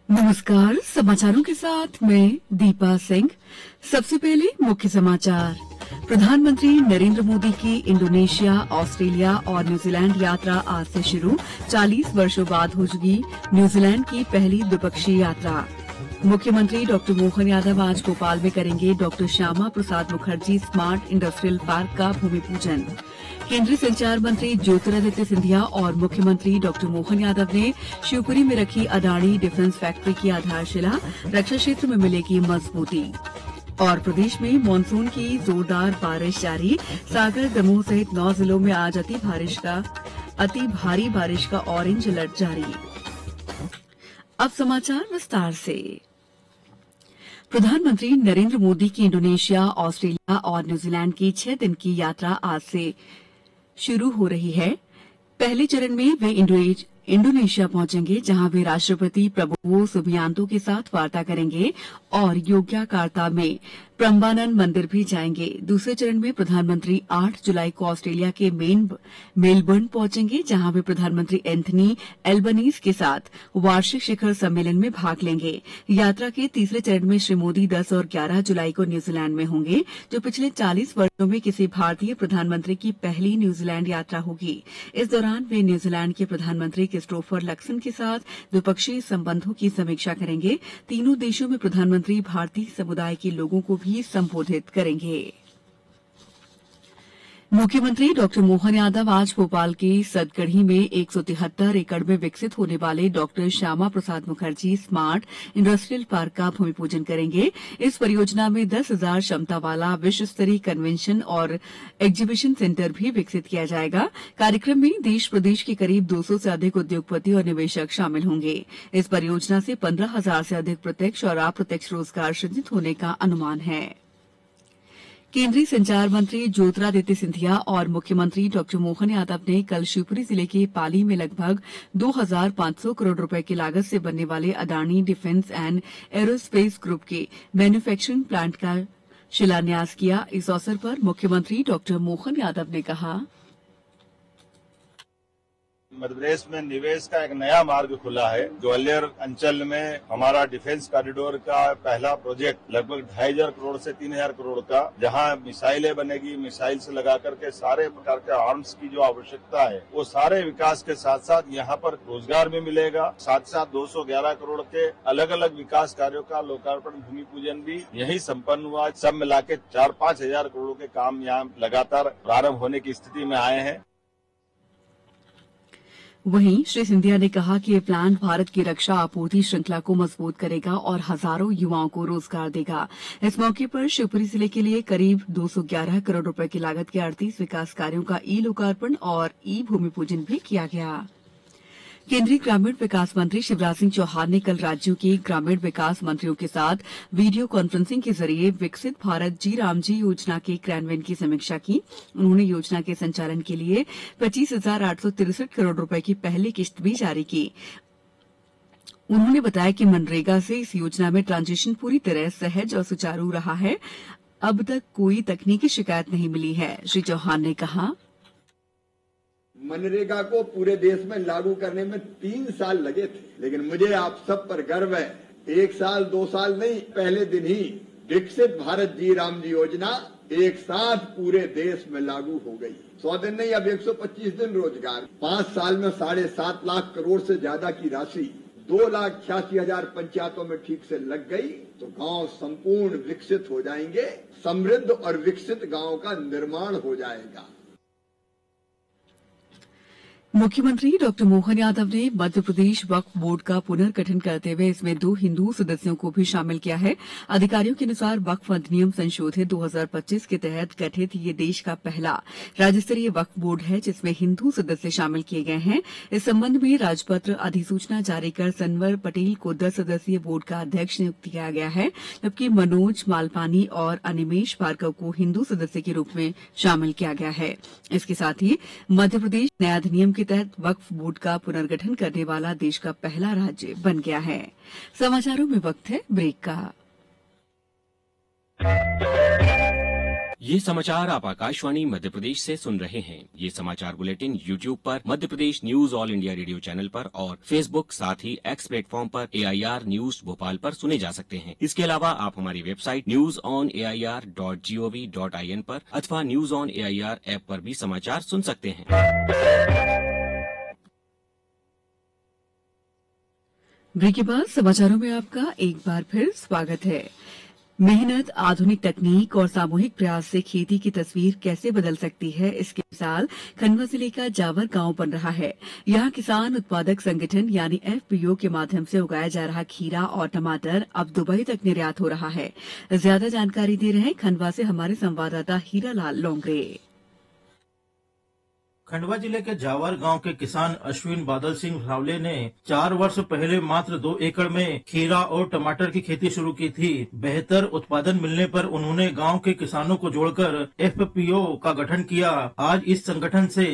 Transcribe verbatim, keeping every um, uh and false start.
नमस्कार। समाचारों के साथ मैं दीपा सिंह। सबसे पहले मुख्य समाचार। प्रधानमंत्री नरेंद्र मोदी की इंडोनेशिया, ऑस्ट्रेलिया और न्यूजीलैंड यात्रा आज से शुरू। चालीस वर्षों बाद होगी न्यूजीलैंड की पहली द्विपक्षीय यात्रा। मुख्यमंत्री डॉ मोहन यादव आज भोपाल में करेंगे डॉ Shyama Prasad Mukherjee smart industrial park का भूमि पूजन। केंद्रीय संचार मंत्री ज्योतिरादित्य सिंधिया और मुख्यमंत्री डॉ मोहन यादव ने शिवपुरी में रखी अडानी डिफेंस फैक्ट्री की आधारशिला। रक्षा क्षेत्र में मिलेगी मजबूती। और प्रदेश में मानसून की जोरदार बारिश जारी। सागर, दमोह सहित नौ जिलों में आज अति बारिश का अति भारी बारिश का ऑरेंज अलर्ट जारी। अब समाचार विस्तार से। प्रधानमंत्री नरेंद्र मोदी की इंडोनेशिया, ऑस्ट्रेलिया और न्यूजीलैंड की छह दिन की यात्रा आज से शुरू हो रही है। पहले चरण में वे इंडोनेशिया पहुंचेंगे, जहां वे राष्ट्रपति प्रबोवो सुबियांतो के साथ वार्ता करेंगे और योग्याकार्ता में प्रम्बानन मंदिर भी जाएंगे। दूसरे चरण में प्रधानमंत्री आठ जुलाई को ऑस्ट्रेलिया के मेन मेलबर्न पहुंचेंगे, जहां वे प्रधानमंत्री एंथनी एल्बनीज के साथ वार्षिक शिखर सम्मेलन में भाग लेंगे। यात्रा के तीसरे चरण में श्री मोदी दस और ग्यारह जुलाई को न्यूजीलैंड में होंगे, जो पिछले चालीस वर्षों में किसी भारतीय प्रधानमंत्री की पहली न्यूजीलैंड यात्रा होगी। इस दौरान वे न्यूजीलैंड के प्रधानमंत्री क्रिस्टोफर लक्सन के साथ द्विपक्षीय संबंधों की समीक्षा करेंगे। तीनों देशों में प्रधानमंत्री भारतीय समुदाय के लोगों को भी संबोधित करेंगे। मुख्यमंत्री डॉ मोहन यादव आज भोपाल के सतगढ़ी में एक सौ तिहत्तर एकड़ में विकसित होने वाले डॉ Shyama Prasad Mukherjee smart industrial park का भूमि पूजन करेंगे। इस परियोजना में दस हजार क्षमता वाला विश्व स्तरीय कन्वेंशन और एग्जीबिशन सेंटर भी विकसित किया जाएगा। कार्यक्रम में देश प्रदेश के करीब दो सौ से अधिक उद्योगपति और निवेशक शामिल होंगे। इस परियोजना से पंद्रह हजार से अधिक प्रत्यक्ष और अप्रत्यक्ष रोजगार सृजित होने का अनुमान है। केंद्रीय संचार मंत्री ज्योतिरादित्य सिंधिया और मुख्यमंत्री डॉ मोहन यादव ने कल शिवपुरी जिले के पाली में लगभग दो हजार पांच सौ करोड़ रुपए की लागत से बनने वाले Adani defence and aerospace group के मैन्युफैक्चरिंग प्लांट का शिलान्यास किया। इस अवसर पर मुख्यमंत्री डॉ मोहन यादव ने कहा, मध्य प्रदेश में निवेश का एक नया मार्ग खुला है। ग्वालियर अंचल में हमारा डिफेंस कॉरिडोर का पहला प्रोजेक्ट लगभग ढाई हजार करोड़ से तीन हजार करोड़ का, जहां मिसाइलें बनेगी, मिसाइल से लगा करके सारे प्रकार के आर्म्स की जो आवश्यकता है वो सारे विकास के साथ साथ यहाँ पर रोजगार भी मिलेगा। साथ साथ दो सौ ग्यारह करोड़ के अलग अलग विकास कार्यों का लोकार्पण भूमि पूजन भी यही संपन्न हुआ। सब मिला के चार पांच हजार करोड़ के काम यहाँ लगातार प्रारंभ होने की स्थिति में आए हैं। वहीं श्री सिंधिया ने कहा कि ये प्लांट भारत की रक्षा आपूर्ति श्रृंखला को मजबूत करेगा और हजारों युवाओं को रोजगार देगा। इस मौके पर शिवपुरी जिले के लिए करीब दो सौ ग्यारह करोड़ रुपए की लागत के अड़तीस विकास कार्यों का ई लोकार्पण और ई भूमि पूजन भी किया गया। केंद्रीय ग्रामीण विकास मंत्री शिवराज सिंह चौहान ने कल राज्यों के ग्रामीण विकास मंत्रियों के साथ वीडियो कॉन्फ्रेंसिंग के जरिए विकसित भारत जी राम जी योजना के क्रियान्वयन की समीक्षा की। उन्होंने योजना के संचालन के लिए पच्चीस हजार आठ सौ तिरसठ करोड़ रुपए की पहली किस्त भी जारी की। उन्होंने बताया कि मनरेगा से इस योजना में ट्रांजिशन पूरी तरह सहज और सुचारू रहा है। अब तक कोई तकनीकी शिकायत नहीं मिली है। श्री चौहान ने कहा, मनरेगा को पूरे देश में लागू करने में तीन साल लगे थे, लेकिन मुझे आप सब पर गर्व है। एक साल दो साल नहीं, पहले दिन ही विकसित भारत जी राम जी योजना एक साथ पूरे देश में लागू हो गई। सौ दिन नहीं, अब एक सौ पच्चीस दिन रोजगार। पांच साल में साढ़े सात लाख करोड़ से ज्यादा की राशि दो लाख छियासी हजार पंचायतों में ठीक से लग गई, तो गांव संपूर्ण विकसित हो जाएंगे। समृद्ध और विकसित गांव का निर्माण हो जाएगा। मुख्यमंत्री डॉ मोहन यादव ने मध्य प्रदेश वक्फ बोर्ड का पुनर्गठन करते हुए इसमें दो हिंदू सदस्यों को भी शामिल किया है। अधिकारियों के अनुसार वक्फ अधिनियम संशोधित दो हजार पच्चीस के तहत गठित ये देश का पहला राज्य स्तरीय वक्फ बोर्ड है, जिसमें हिंदू सदस्य शामिल किए गए हैं। इस संबंध में राजपत्र अधिसूचना जारी कर सनवर पटेल को दस सदस्यीय बोर्ड का अध्यक्ष नियुक्त किया गया है, जबकि मनोज मालपानी और अनिमेश भार्गव को हिंदू सदस्य के रूप में शामिल किया गया है। इसके साथ ही मध्य प्रदेश नए अधिनियम के तहत वक्फ बोर्ड का पुनर्गठन करने वाला देश का पहला राज्य बन गया है। समाचारों में वक्त है ब्रेक का। ये समाचार आप आकाशवाणी मध्य प्रदेश से सुन रहे हैं। ये समाचार बुलेटिन यूट्यूब पर Madhya Pradesh news all India radio channel पर और फेसबुक साथ ही एक्स प्लेटफॉर्म पर ए आई आर न्यूज भोपाल पर सुने जा सकते हैं। इसके अलावा आप हमारी website news on A I R dot G O V dot I N पर अथवा news on A I R app पर भी समाचार सुन सकते हैं। ब्रेक के बाद समाचारों में आपका एक बार फिर स्वागत है। मेहनत, आधुनिक तकनीक और सामूहिक प्रयास से खेती की तस्वीर कैसे बदल सकती है, इसकी मिसाल खंडवा जिले का जावर गांव बन रहा है। यहां किसान उत्पादक संगठन यानी एफ पी ओ के माध्यम से उगाया जा रहा खीरा और टमाटर अब दुबई तक निर्यात हो रहा है। ज्यादा जानकारी दे रहे हैं खंडवा से हमारे संवाददाता हीरालाल लोंगरे। खंडवा जिले के जावर गांव के किसान अश्विन बादल सिंह रावले ने चार वर्ष पहले मात्र दो एकड़ में खीरा और टमाटर की खेती शुरू की थी। बेहतर उत्पादन मिलने पर उन्होंने गांव के किसानों को जोड़कर एफ पी ओ का गठन किया। आज इस संगठन से